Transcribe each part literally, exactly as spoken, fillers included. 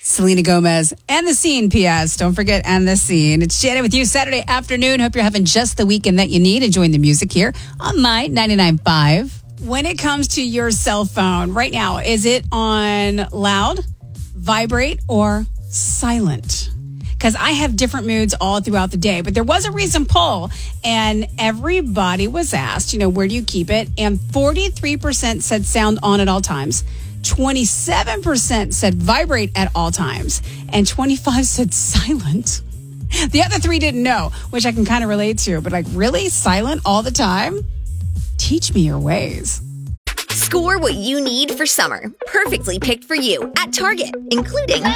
Selena Gomez and the Scene, P S. Don't forget, and the Scene. It's Janet with you Saturday afternoon. Hope you're having just the weekend that you need. Enjoying the music here on My ninety-nine point five. When it comes to your cell phone right now, is it on loud, vibrate, or silent? Because I have different moods all throughout the day. But there was a recent poll, and everybody was asked, you know, where do you keep it? And forty-three percent said sound on at all times. twenty-seven percent said vibrate at all times. And twenty-five said silent. The other three didn't know, which I can kind of relate to. But like, really? Silent all the time? Teach me your ways. Score what you need for summer. Perfectly picked for you at Target, including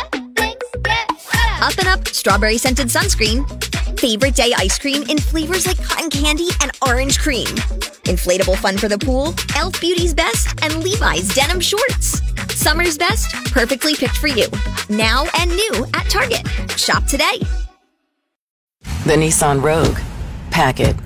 Up and Up Strawberry Scented Sunscreen, Favorite Day Ice Cream in flavors like cotton candy and orange cream, Inflatable Fun for the Pool, e l f Beauty's Best, and Levi's Denim Shorts. Summer's best, perfectly picked for you. Now and new at Target. Shop today. The Nissan Rogue. Pack it.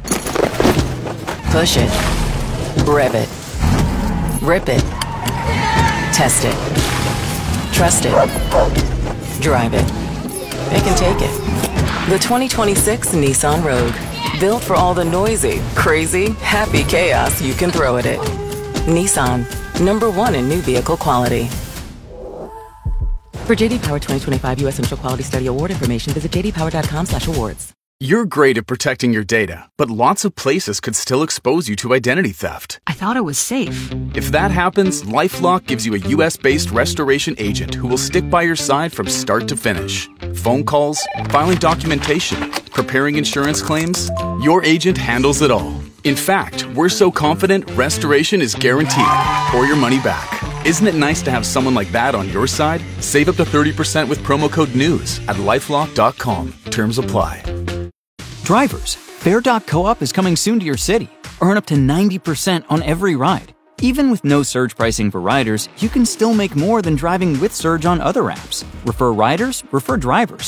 Push it. Rev it. Rip it. Test it. Trust it. Drive it. It can take it. The twenty twenty-six Nissan Rogue. Built for all the noisy, crazy, happy chaos you can throw at it. Nissan. Number one in new vehicle quality. For J D Power twenty twenty-five U S Central Quality Study Award information, visit j d power dot com slash awards. You're great at protecting your data, but lots of places could still expose you to identity theft. I thought it was safe. If that happens, LifeLock gives you a U S-based restoration agent who will stick by your side from start to finish. Phone calls, filing documentation, preparing insurance claims, your agent handles it all. In fact, we're so confident restoration is guaranteed or your money back. Isn't it nice to have someone like that on your side? Save up to thirty percent with promo code NEWS at lifelock dot com. Terms apply. Drivers, Fare dot coop is coming soon to your city. Earn up to ninety percent on every ride. Even with no surge pricing for riders, you can still make more than driving with surge on other apps. Refer riders, refer drivers.